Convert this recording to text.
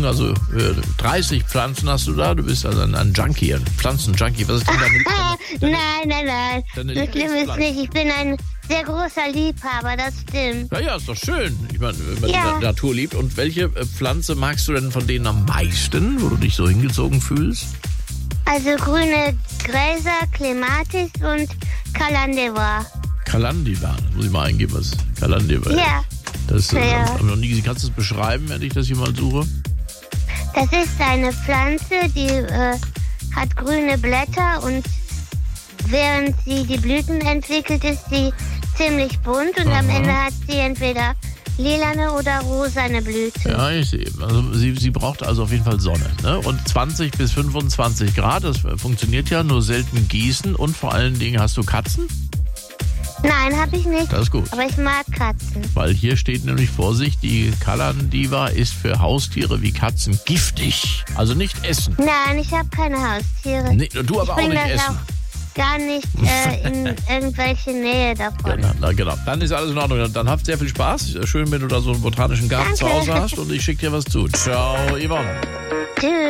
Ahnung, also 30 Pflanzen hast du da. Du bist also ein Junkie, ein Pflanzenjunkie. Was ist denn deine Nein. So schlimm ist nicht. Ich bin ein sehr großer Liebhaber, das stimmt. Ja, ist doch schön. Ich meine, wenn man die Natur liebt. Und welche Pflanze magst du denn von denen am meisten, wo du dich so hingezogen fühlst? Also grüne Gräser, Clematis und Calendula. Calendula, muss ich mal eingeben, was Calendula ist. Ja. Das habe ich noch nie gesehen. Kannst du das beschreiben, wenn ich das hier mal suche? Das ist eine Pflanze, die hat grüne Blätter und während sie die Blüten entwickelt, ist sie ziemlich bunt und am Ende hat sie entweder lilane oder rosane Blüten. Ja, ich sehe. Also sie braucht also auf jeden Fall Sonne. Ne? Und 20 bis 25 Grad, das funktioniert ja, nur selten gießen und vor allen Dingen, hast du Katzen? Nein, habe ich nicht. Das ist gut. Aber ich mag Katzen. Weil hier steht nämlich, Vorsicht, die Calendula ist für Haustiere wie Katzen giftig. Also nicht essen. Nein, ich habe keine Haustiere. Nee, du aber auch nicht essen. Gar nicht in irgendwelche Nähe davon. Genau. Dann ist alles in Ordnung. Dann habt sehr viel Spaß. Schön, wenn du da so einen botanischen Garten zu Hause hast und ich schicke dir was zu. Ciao, Yvonne. Tschüss.